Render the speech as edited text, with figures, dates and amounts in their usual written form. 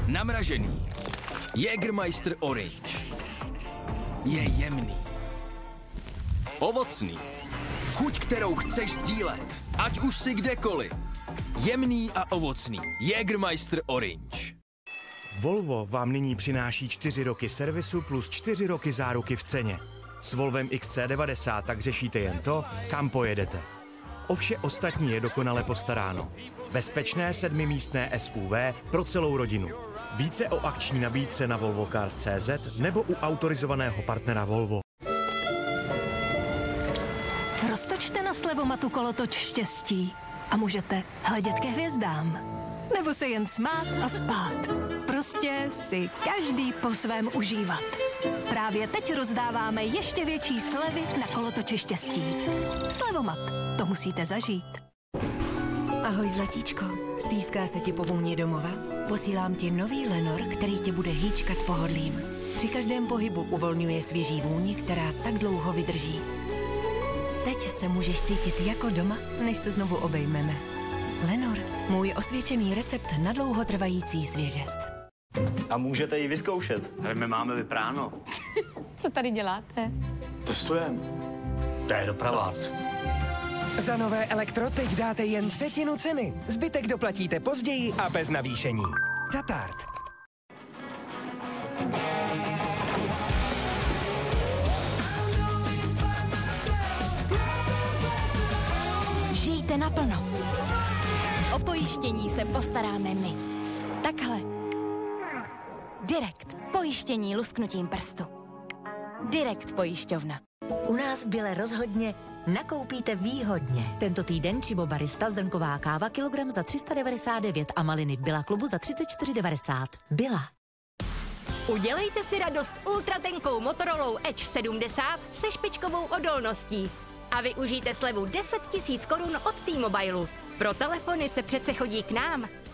Namražený. Jägermeister Orange. Je jemný. Ovocný. Chuť, kterou chceš sdílet. Ať už si kdekoliv. Jemný a ovocný. Jägermeister Orange. Volvo vám nyní přináší 4 roky servisu plus 4 roky záruky v ceně. S Volvem XC90 tak řešíte jen to, kam pojedete. O vše ostatní je dokonale postaráno. Bezpečné 7místné SUV pro celou rodinu. Více o akční nabídce na volvocars.cz nebo u autorizovaného partnera Volvo. Roztočte na slevomatu kolotoč štěstí a můžete hledět ke hvězdám. Nebo se jen smát a spát. Prostě si každý po svém užívat. Právě teď rozdáváme ještě větší slevy na kolotoče štěstí. Slevomat, to musíte zažít. Ahoj zlatíčko, stýská se ti po vůni domova? Posílám ti nový Lenor, který tě bude hýčkat pohodlím. Při každém pohybu uvolňuje svěží vůni, která tak dlouho vydrží. Teď se můžeš cítit jako doma, než se znovu obejmeme. Lenor, můj osvědčený recept na dlouhotrvající svěžest. A můžete ji vyzkoušet. Ale my máme vypráno. Co tady děláte? Testujeme. To je dopravák. Za nové Elektro teď dáte jen třetinu ceny. Zbytek doplatíte později a bez navýšení. Tatart. Žijte naplno. O pojištění se postaráme my. Takhle. Direkt. Pojištění lusknutím prstu. Direkt pojišťovna. U nás v Bile rozhodně nakoupíte výhodně. Tento týden Čibo Barista zrnková káva kilogram za 399 a maliny v Billa klubu za 34,90. Billa. Udělejte si radost ultratenkou Motorolou Edge 70 se špičkovou odolností. A využijte slevu 10 000 korun od T-Mobilu. Pro telefony se přece chodí k nám.